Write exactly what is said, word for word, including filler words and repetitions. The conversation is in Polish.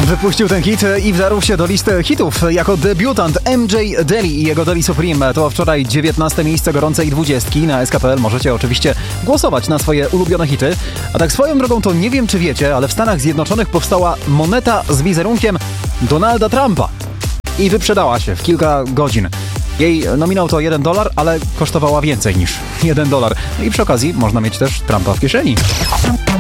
Wypuścił ten hit i wdarł się do listy hitów jako debiutant M J Deli i jego Deli Supreme. To wczoraj dziewiętnaste miejsce gorącej dwudziestki na S K P L. Możecie oczywiście głosować na swoje ulubione hity. A tak swoją drogą to nie wiem, czy wiecie, ale w Stanach Zjednoczonych powstała moneta z wizerunkiem Donalda Trumpa. I wyprzedała się w kilka godzin. Jej nominał to jeden dolar, ale kosztowała więcej niż jeden dolar. No i przy okazji można mieć też Trumpa w kieszeni.